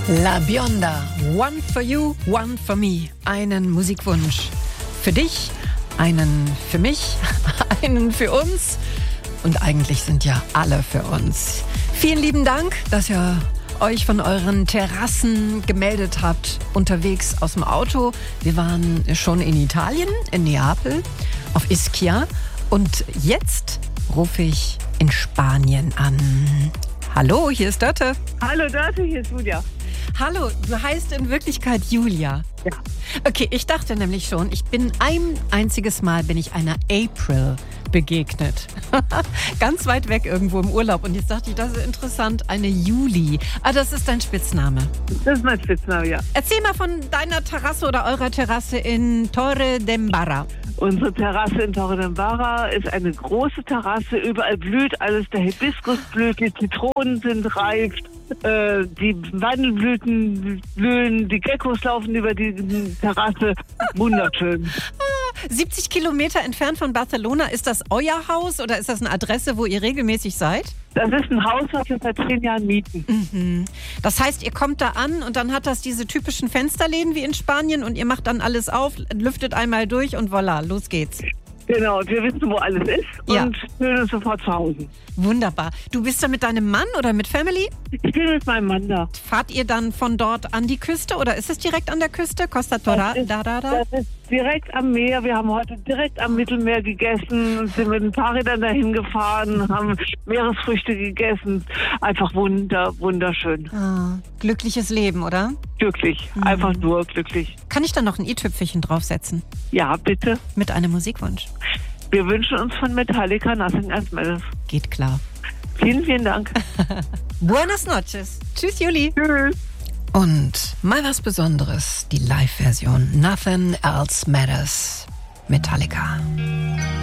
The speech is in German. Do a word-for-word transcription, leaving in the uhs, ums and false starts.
La Bionda, one for you, one for me. Einen Musikwunsch für dich, einen für mich, einen für uns. Und eigentlich sind ja alle für uns. Vielen lieben Dank, dass ihr euch von euren Terrassen gemeldet habt, unterwegs aus dem Auto. Wir waren schon in Italien, in Neapel, auf Ischia. Und jetzt rufe ich in Spanien an. Hallo, hier ist Dörte. Hallo Dörte, hier ist Julia. Hallo, du heißt in Wirklichkeit Julia. Ja. Okay, ich dachte nämlich schon, ich bin ein einziges Mal bin ich einer April begegnet. Ganz weit weg irgendwo im Urlaub. Und jetzt dachte ich, das ist interessant, eine Juli. Ah, das ist dein Spitzname. Das ist mein Spitzname, ja. Erzähl mal von deiner Terrasse oder eurer Terrasse in Torre d'Embarra. Unsere Terrasse in Torre d'Embarra ist eine große Terrasse. Überall blüht alles. Der Hibiskus blüht, die Zitronen sind reif, äh, die Wandelblüten blühen, die Geckos laufen über die Terrasse. Wunderschön. siebzig Kilometer entfernt von Barcelona. Ist das euer Haus oder ist das eine Adresse, wo ihr regelmäßig seid? Das ist ein Haus, was wir seit zehn Jahren mieten. Mhm. Das heißt, ihr kommt da an und dann hat das diese typischen Fensterläden wie in Spanien und ihr macht dann alles auf, lüftet einmal durch und voilà, los geht's. Genau, wir wissen, wo alles ist Ja. und fühlen uns sofort zu Hause. Wunderbar. Du bist da mit deinem Mann oder mit Family? Ich bin mit meinem Mann da. Fahrt ihr dann von dort an die Küste oder ist es direkt an der Küste? Costa Torra? Das ist, Da, da, da? das ist direkt am Meer. Wir haben heute direkt am Mittelmeer gegessen, sind mit den Fahrrädern dahin gefahren, haben Meeresfrüchte gegessen. Einfach wunder, wunderschön. Ah, glückliches Leben, oder? Glücklich. Mhm. Einfach nur glücklich. Kann ich da noch ein i-Tüpfelchen draufsetzen? Ja, bitte. Mit einem Musikwunsch. Wir wünschen uns von Metallica Nothing Else Matters. Geht klar. Vielen, vielen Dank. Buenas noches. Tschüss, Juli. Tschüss. Und mal was Besonderes, die Live-Version Nothing Else Matters, Metallica.